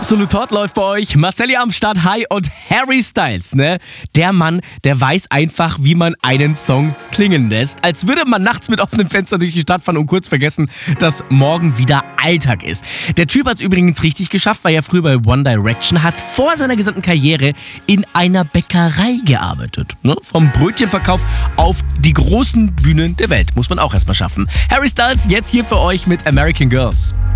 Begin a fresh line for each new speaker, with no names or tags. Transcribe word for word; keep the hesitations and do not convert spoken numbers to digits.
Absolut Hot läuft bei euch. Marcelli am Start, hi, und Harry Styles, ne? Der Mann, der weiß einfach, wie man einen Song klingen lässt. Als würde man nachts mit offenem Fenster durch die Stadt fahren und kurz vergessen, dass morgen wieder Alltag ist. Der Typ hat es übrigens richtig geschafft, weil er früher bei One Direction hat vor seiner gesamten Karriere in einer Bäckerei gearbeitet. Ne? Vom Brötchenverkauf auf die großen Bühnen der Welt. Muss man auch erstmal schaffen. Harry Styles jetzt hier für euch mit American Girls.